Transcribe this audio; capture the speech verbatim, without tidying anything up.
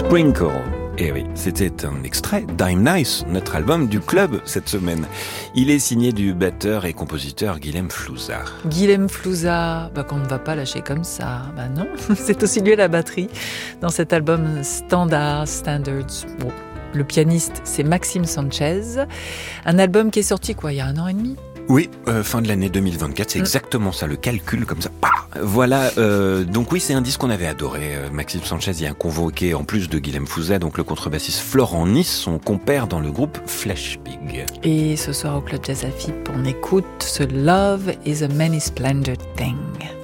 Sprinkle. Et oui, c'était un extrait d'I'm Nice, notre album du club cette semaine. Il est signé du batteur et compositeur Guilhem Flouza. Guilhem Flouza, bah qu'on ne va pas lâcher comme ça. Bah non, c'est aussi lui à la batterie dans cet album Standard, Standards. Bon, le pianiste, c'est Maxime Sanchez. Un album qui est sorti quoi, il y a un an et demi ? Oui, euh, fin de l'année deux mille vingt-quatre, c'est exactement ça, le calcul comme ça. Bah, voilà, euh, donc oui, c'est un disque qu'on avait adoré. Euh, Maxime Sanchez y a convoqué, en plus de Guilhem Flouza, donc le contrebassiste Florent Nice, son compère dans le groupe Flesh Pig. Et ce soir au Club Jazz à F I P, on écoute ce Love is a Many Splendid Thing.